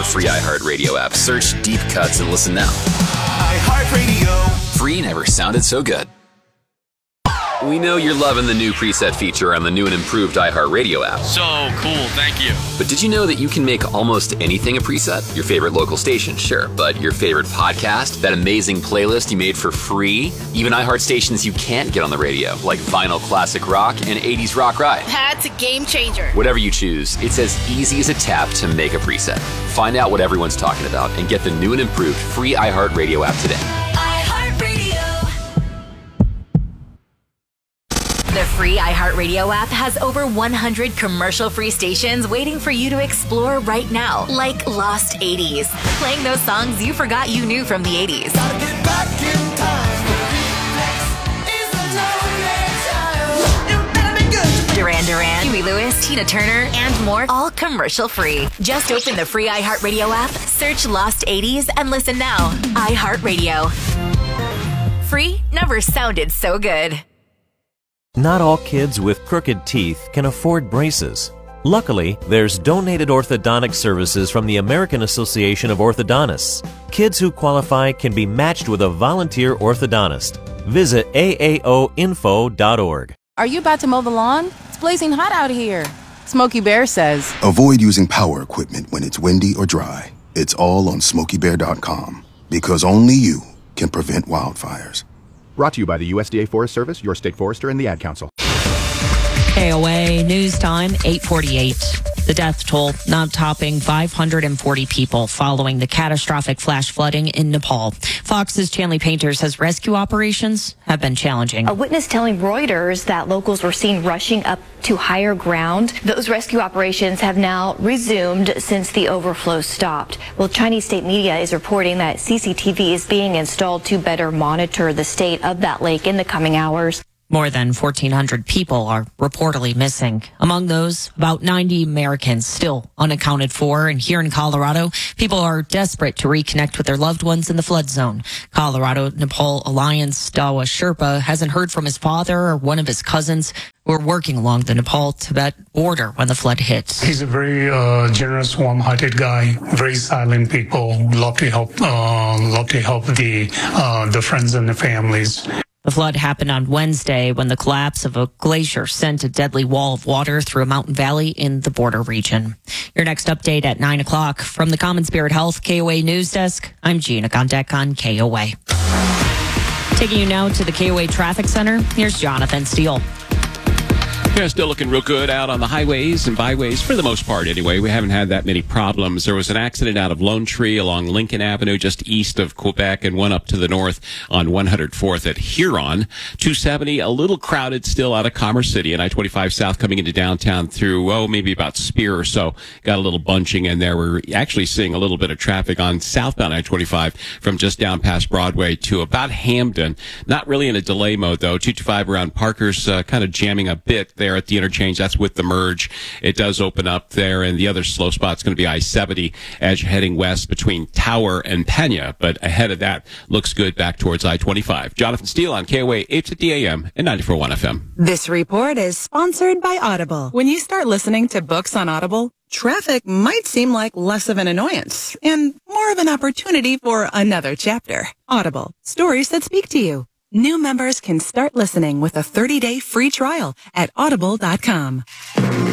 free iHeartRadio app. Search Deep Cuts and listen now. iHeartRadio. Free never sounded so good. We know you're loving the new preset feature on the new and improved iHeartRadio app. So cool, thank you. But did you know that you can make almost anything a preset? Your favorite local station, sure, but your favorite podcast, that amazing playlist you made for free, even iHeart stations you can't get on the radio, like Vinyl Classic Rock and 80s Rock Ride. That's a game changer. Whatever you choose, it's as easy as a tap to make a preset. Find out what everyone's talking about and get the new and improved free iHeartRadio app today. The free iHeartRadio app has over 100 commercial-free stations waiting for you to explore right now, like Lost 80s, playing those songs you forgot you knew from the 80s. Gotta get back in time. You better be good. Duran Duran, Huey Lewis, Tina Turner, and more, all commercial-free. Just open the free iHeartRadio app, search Lost 80s, and listen now. iHeartRadio. Free never sounded so good. Not all kids with crooked teeth can afford braces. Luckily, there's donated orthodontic services from the American Association of Orthodontists. Kids who qualify can be matched with a volunteer orthodontist. Visit aaoinfo.org. Are you about to mow the lawn? It's blazing hot out here. Smokey Bear says, avoid using power equipment when it's windy or dry. It's all on SmokeyBear.com, because only you can prevent wildfires. Brought to you by the USDA Forest Service, your state forester, and the Ad Council. KOA News Time, 8:48. The death toll now topping 540 people following the catastrophic flash flooding in Nepal. Fox's Chanley Painter says rescue operations have been challenging. A witness telling Reuters that locals were seen rushing up to higher ground. Those rescue operations have now resumed since the overflow stopped. Well, Chinese state media is reporting that CCTV is being installed to better monitor the state of that lake in the coming hours. More than 1,400 people are reportedly missing. Among those, about 90 Americans still unaccounted for. And here in Colorado, people are desperate to reconnect with their loved ones in the flood zone. Colorado Nepal Alliance Dawa Sherpa hasn't heard from his father or one of his cousins who were working along the Nepal-Tibet border when the flood hit. He's a very generous, warm-hearted guy. Very silent people. Love to help the friends and the families. The flood happened on Wednesday when the collapse of a glacier sent a deadly wall of water through a mountain valley in the border region. Your next update at 9 o'clock. From the Common Spirit Health KOA News Desk, I'm Gina Gondek on KOA. Taking you now to the KOA Traffic Center, here's Jonathan Steele. Yeah, still looking real good out on the highways and byways for the most part anyway. We haven't had that many problems. There was an accident out of Lone Tree along Lincoln Avenue just east of Quebec and one up to the north on 104th at Huron. 270, a little crowded still out of Commerce City and I-25 South coming into downtown through, maybe about Spear or so. Got a little bunching in there. We're actually seeing a little bit of traffic on southbound I-25 from just down past Broadway to about Hamden. Not really in a delay mode though. 225 around Parker's kind of jamming a bit there at the interchange. That's with the merge. It does open up there, and the other slow spot's going to be I-70 as you're heading west between Tower and Pena, but ahead of that looks good back towards I-25. Jonathan Steele on KOA 850 AM and 94.1 FM. This report is sponsored by Audible. When you start listening to books on Audible, traffic might seem like less of an annoyance and more of an opportunity for another chapter. Audible, stories that speak to you. New members can start listening with a 30-day free trial at audible.com.